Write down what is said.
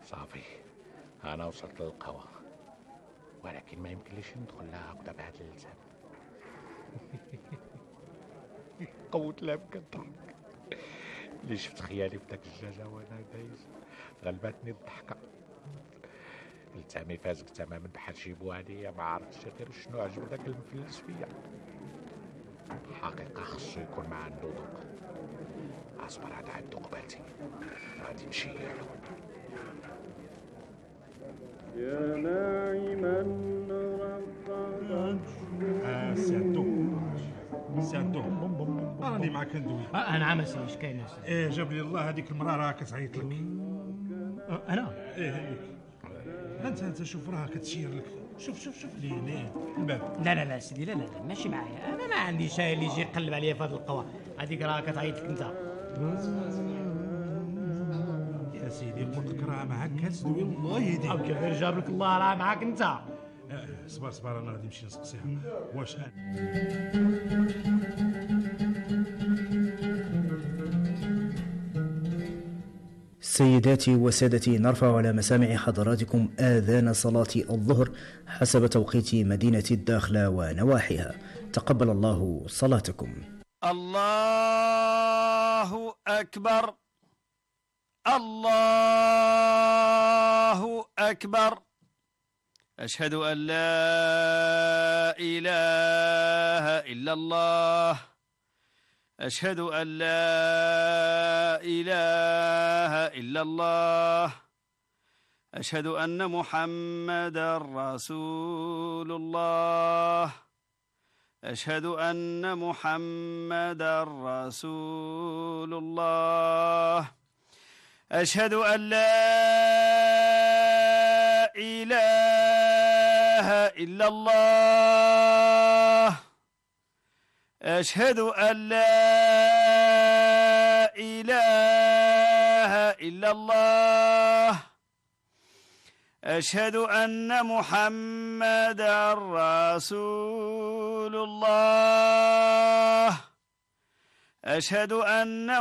صافي، انا وصلت للقهوة، ولكن ما يمكنليش ندخل لها هكذا بهذا اللسان. قوت لها كضحك اللي شفت خيالي في داك الجاجة وانا دايز، غلبتني الضحكة. لساني فازك تماما بحال شي بوالي، ما عرفتش غير شنو عجب داك المفلس فيا. حقيقة خصو يكون ما عنده ذوق. اصبر عاد عنده قبالتي، غادي نمشي له. يا ناعما سادو راني معاك ندوي. نعم سيدي، اش كاين يا سيدي؟ جاب لي الله هذيك المراه راه كتعيط لك. انا هيك انت شوف راها كتشير لك. شوف ليه الباب. لا سيدي، لا ماشي معايا، انا ما عندي شاي اللي يجي يقلب عليا في هذه القهوه. هذيك راه كتعيط لك انت يا سيدي، قلت لك راه معاك كتدوي الله يهديك. او كيف جاب لك الله راه معاك انت. صبر انا غادي نمشي نسقسيها واش سيداتي وسادتي، نرفع على مسامع حضراتكم آذان صلاة الظهر حسب توقيت مدينة الداخلة ونواحيها. تقبل الله صلاتكم. الله أكبر، الله أكبر، أشهد أن لا إله إلا الله، أشهد أن لا إله إلا الله، أشهد أن محمدا رسول الله، أشهد أن محمدا رسول الله، أشهد أن لا إله إلا الله، أشهد أن لا إله إلا الله، أشهد أن محمدا رسول الله، أشهد أن